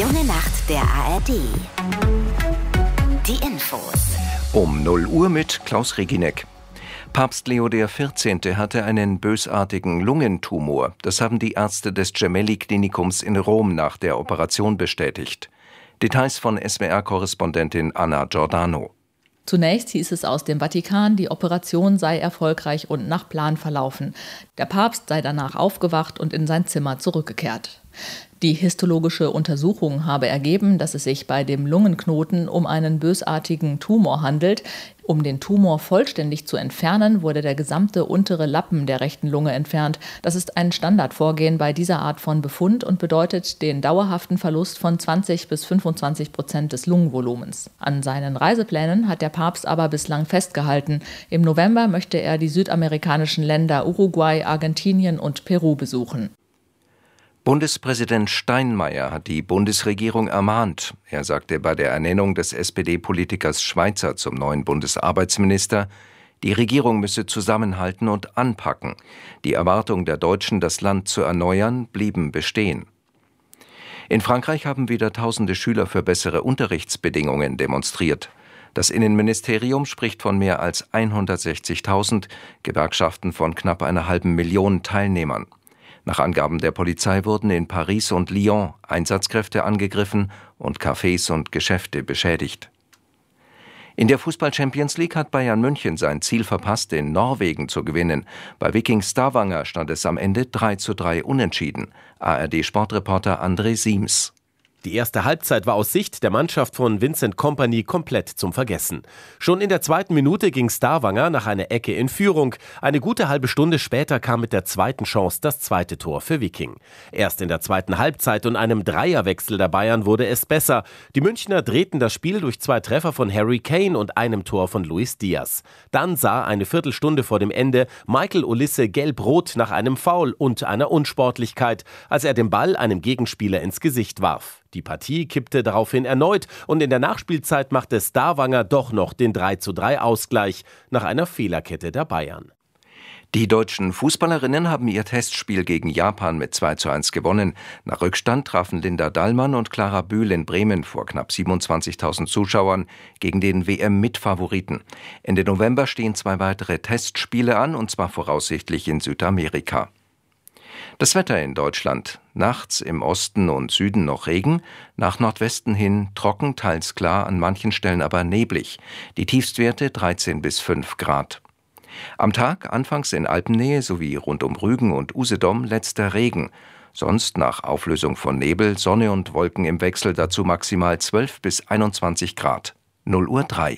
junge Nacht der ARD. Die Infos. Um 0 Uhr mit Klaus Regineck. Papst Leo XIV. Hatte einen bösartigen Lungentumor. Das haben die Ärzte des Gemelli-Klinikums in Rom nach der Operation bestätigt. Details von SWR-Korrespondentin Anna Giordano. Zunächst hieß es aus dem Vatikan, die Operation sei erfolgreich und nach Plan verlaufen. Der Papst sei danach aufgewacht und in sein Zimmer zurückgekehrt. Die histologische Untersuchung habe ergeben, dass es sich bei dem Lungenknoten um einen bösartigen Tumor handelt. Um den Tumor vollständig zu entfernen, wurde der gesamte untere Lappen der rechten Lunge entfernt. Das ist ein Standardvorgehen bei dieser Art von Befund und bedeutet den dauerhaften Verlust von 20-25% des Lungenvolumens. An seinen Reiseplänen hat der Papst aber bislang festgehalten. Im November möchte er die südamerikanischen Länder Uruguay, Argentinien und Peru besuchen. Bundespräsident Steinmeier hat die Bundesregierung ermahnt. Er sagte bei der Ernennung des SPD-Politikers Schweizer zum neuen Bundesarbeitsminister, die Regierung müsse zusammenhalten und anpacken. Die Erwartung der Deutschen, das Land zu erneuern, blieben bestehen. In Frankreich haben wieder tausende Schüler für bessere Unterrichtsbedingungen demonstriert. Das Innenministerium spricht von mehr als 160.000, Gewerkschaften von knapp 500.000 Teilnehmern. Nach Angaben der Polizei wurden in Paris und Lyon Einsatzkräfte angegriffen und Cafés und Geschäfte beschädigt. In der Fußball-Champions League hat Bayern München sein Ziel verpasst, in Norwegen zu gewinnen. Bei Viking Stavanger stand es am Ende 3:3 unentschieden. ARD-Sportreporter André Siems. Die erste Halbzeit war aus Sicht der Mannschaft von Vincent Kompany komplett zum Vergessen. Schon in der zweiten Minute ging Stavanger nach einer Ecke in Führung. Eine gute halbe Stunde später kam mit der zweiten Chance das zweite Tor für Viking. Erst in der zweiten Halbzeit und einem Dreierwechsel der Bayern wurde es besser. Die Münchner drehten das Spiel durch 2 Treffer von Harry Kane und einem Tor von Luis Diaz. Dann sah eine Viertelstunde vor dem Ende Michael Olise gelb-rot nach einem Foul und einer Unsportlichkeit, als er den Ball einem Gegenspieler ins Gesicht warf. Die Partie kippte daraufhin erneut und in der Nachspielzeit machte Stavanger doch noch den 3:3 Ausgleich nach einer Fehlerkette der Bayern. Die deutschen Fußballerinnen haben ihr Testspiel gegen Japan mit 2:1 gewonnen. Nach Rückstand trafen Linda Dallmann und Clara Bühl in Bremen vor knapp 27.000 Zuschauern gegen den WM-Mitfavoriten. Ende November stehen 2 weitere Testspiele an, und zwar voraussichtlich in Südamerika. Das Wetter in Deutschland. Nachts im Osten und Süden noch Regen, nach Nordwesten hin trocken, teils klar, an manchen Stellen aber neblig. Die Tiefstwerte 13 bis 5 Grad. Am Tag anfangs in Alpennähe sowie rund um Rügen und Usedom letzter Regen. Sonst nach Auflösung von Nebel, Sonne und Wolken im Wechsel, dazu maximal 12 bis 21 Grad. 0:03 Uhr.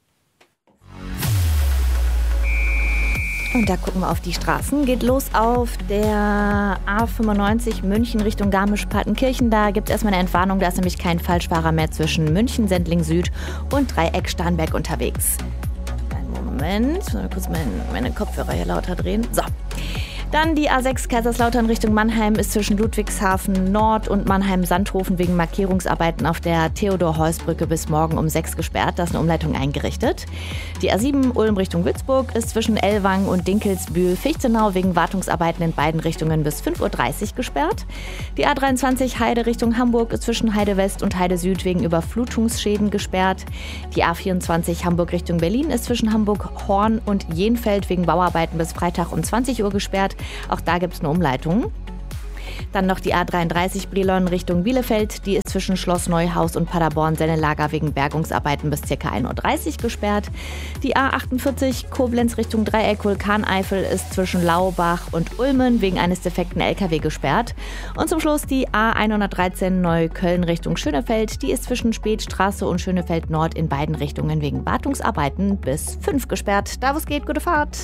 Und da gucken wir auf die Straßen. Geht los auf der A95 München Richtung Garmisch-Partenkirchen. Da gibt es erstmal eine Entwarnung. Da ist nämlich kein Falschfahrer mehr zwischen München, Sendling Süd und Dreieck Starnberg unterwegs. Einen Moment, ich muss kurz meine Kopfhörer hier lauter drehen. So. Dann die A6 Kaiserslautern Richtung Mannheim ist zwischen Ludwigshafen Nord und Mannheim-Sandhofen wegen Markierungsarbeiten auf der Theodor-Heuss-Brücke bis morgen um 6 gesperrt. Da ist eine Umleitung eingerichtet. Die A7 Ulm Richtung Würzburg ist zwischen Ellwangen und Dinkelsbühl-Fichtenau wegen Wartungsarbeiten in beiden Richtungen bis 5:30 Uhr gesperrt. Die A23 Heide Richtung Hamburg ist zwischen Heide West und Heide Süd wegen Überflutungsschäden gesperrt. Die A24 Hamburg Richtung Berlin ist zwischen Hamburg-Horn und Jenfeld wegen Bauarbeiten bis Freitag um 20 Uhr gesperrt. Auch da gibt es eine Umleitung. Dann noch die A33 Brilon Richtung Bielefeld. Die ist zwischen Schloss Neuhaus und Paderborn-Sennelager wegen Bergungsarbeiten bis ca. 1:30 Uhr gesperrt. Die A48 Koblenz Richtung Dreieck Vulkaneifel ist zwischen Laubach und Ulmen wegen eines defekten LKW gesperrt. Und zum Schluss die A113 Neukölln Richtung Schönefeld. Die ist zwischen Spätstraße und Schönefeld Nord in beiden Richtungen wegen Wartungsarbeiten bis 5 gesperrt. Da wo es geht, gute Fahrt.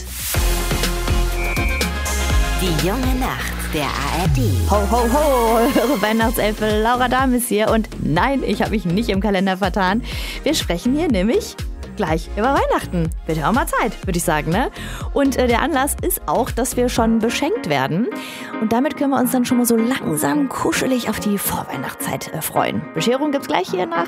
Die junge Nacht der ARD. Ho, ho, ho, eure Weihnachtselfe Laura Dahm ist hier. Und nein, ich habe mich nicht im Kalender vertan. Wir sprechen hier nämlich gleich über Weihnachten. Wird ja auch mal Zeit, würde ich sagen, ne? Und der Anlass ist auch, dass wir schon beschenkt werden. Und damit können wir uns dann schon mal so langsam kuschelig auf die Vorweihnachtszeit freuen. Bescherung gibt's gleich hier nach